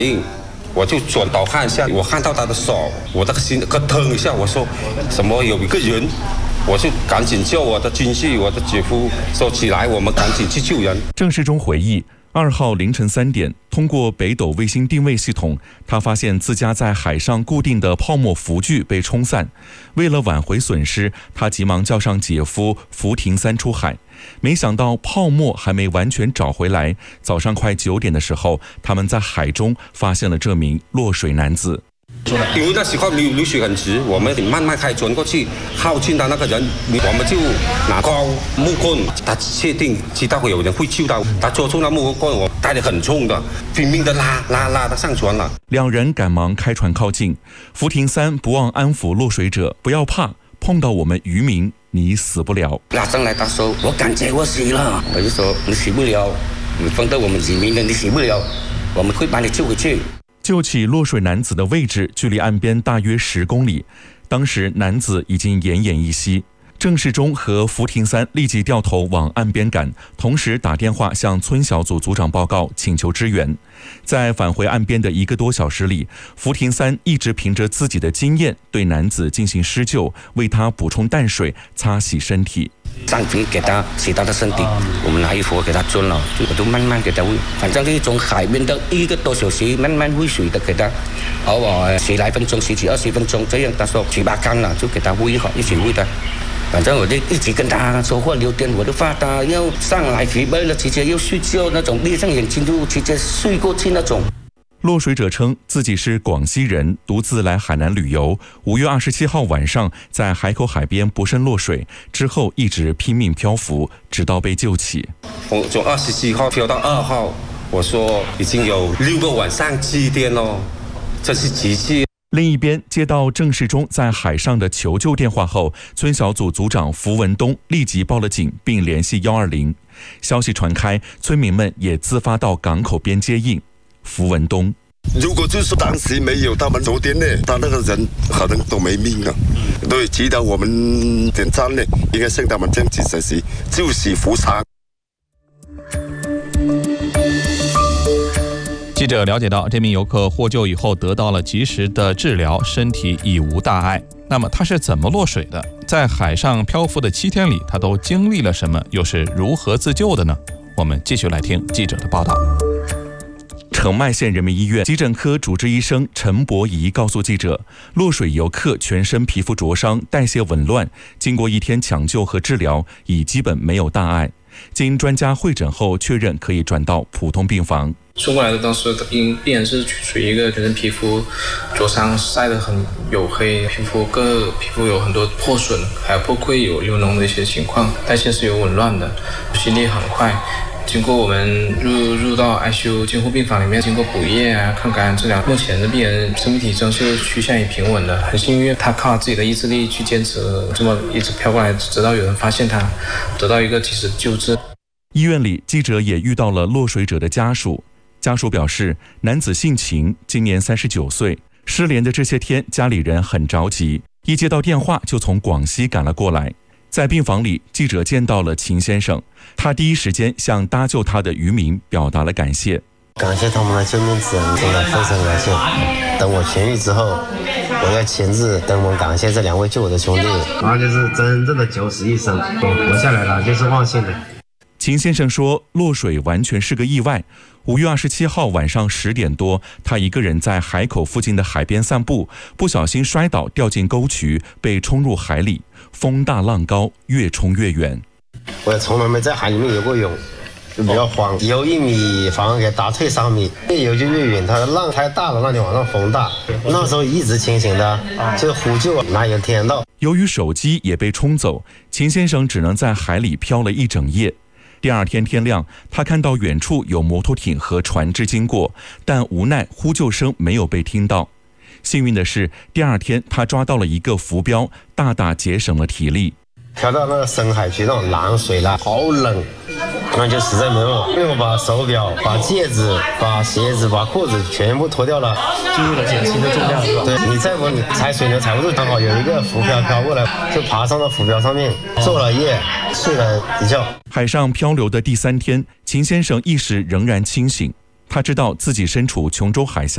我就转头看一下，我看到他的手，我那个心咯腾一下，我说什么有一个人，我就赶紧叫我的亲戚、我的姐夫说起来，我们赶紧去救人。 郑世忠回忆，2号凌晨3点，通过北斗卫星定位系统，他发现自家在海上固定的泡沫浮具被冲散。为了挽回损失，他急忙叫上姐夫福廷三出海。没想到泡沫还没完全找回来，早上快9点的时候，他们在海中发现了这名落水男子。 因为那时候没有流水很直，我们得慢慢开船过去，靠近他那个人，我们就拿高木棍，他确定知道有人会救他，他捉住那木棍，我带得很重的，拼命的拉他上船了。 2人赶忙开船靠近，福廷三不忘安抚落水者，不要怕，碰到我们渔民你死不了。 拉上来他说我感觉我死了，我就说你死不了，你碰到我们渔民的你死不了，我们会把你救回去。 救起落水男子的位置距离岸边大约10公里，当时男子已经奄奄一息。郑世忠和福廷三立即掉头往岸边赶，同时打电话向村小组组长报告，请求支援。在返回岸边的1个多小时里，福廷三一直凭着自己的经验对男子进行施救，为他补充淡水，擦洗身体。 上瓶给他洗他的身体，我们拿衣服给他穿了，我就慢慢给他喂，反正就从海边的1个多小时慢慢喂水的给他，偶尔10来分钟、10几20分钟这样，他说嘴巴干了就给他喂好，一起喂他。反正我就一直跟他说话聊天，我就怕他要上来疲惫了，直接要睡觉那种，闭上眼睛就直接睡过去那种。 落水者称自己是广西人，独自来海南旅游。5月27号晚上在海口海边不慎落水，之后一直拼命漂浮，直到被救起。 我从27号漂到2号，我说已经有6个晚上7天了，这是奇迹。 另一边，接到郑世忠在海上的求救电话后，村小组组长符文东立即报了警，并联系120。消息传开，村民们也自发到港口边接应。符文东， 如果就是当时没有他们昨天呢，他那个人可能都没命了。对，值得我们点赞呢，应该向他们这样子学习，就是扶伤。 记者了解到，这名游客获救以后得到了及时的治疗，身体已无大碍。那么他是怎么落水的？在海上漂浮的7天里，他都经历了什么？又是如何自救的呢？我们继续来听记者的报道。 澄迈县人民医院急诊科主治医生陈博仪告诉记者，落水游客全身皮肤灼伤，代谢紊乱，经过1天抢救和治疗，已基本没有大碍。经专家会诊后确认可以转到普通病房。 送过来的当时病人是属于一个全身皮肤灼伤，晒得很黝黑，皮肤有很多破损，还有破溃有流脓的一些情况，代谢是有紊乱的，心率很快。经过我们入到 ICU 监护病房里面，经过补液啊、抗感染治疗，目前的病人生命体征是趋向于平稳的，很幸运，他靠自己的意志力去坚持，这么一直飘过来，直到有人发现他，得到一个及时救治。 医院里，记者也遇到了落水者的家属。家属表示，男子姓秦，今年39岁，失联的这些天，家里人很着急，一接到电话就从广西赶了过来。在病房里，记者见到了秦先生，他第一时间向搭救他的渔民表达了感谢。 感谢他们的救命之恩，真的非常感谢。等我痊愈之后，我要亲自登门感谢这2位救我的兄弟。他就是真正的九死一生，活下来了就是万幸的。 秦先生说，落水完全是个意外。5月27号晚上10点多，他一个人在海口附近的海边散步，不小心摔倒，掉进沟渠，被冲入海里。风大浪高，越冲越远。 我也从来没在海里面游过泳，就比较慌，游1米反而给打退3米，越游就越远。它的浪太大了，那天晚上风大，那时候一直清醒的，就呼救，哪有听到？ 由于手机也被冲走，秦先生只能在海里漂了一整夜。第2天天亮，他看到远处有摩托艇和船只经过，但无奈呼救声没有被听到。幸运的是，第2天他抓到了一个浮标，大大节省了体力。 漂到那个深海去，那种蓝水了，好冷，那就实在没办法，因为我把手表、把戒指、把鞋子、把裤子全部脱掉了， 就为了减轻的重量是吧？ 对，你再不你踩水牛踩不住，刚好有一个浮标飘过来，就爬上了浮标上面，做了夜，睡了一觉。 海上漂流的第3天，秦先生意识仍然清醒，他知道自己身处琼州海峡。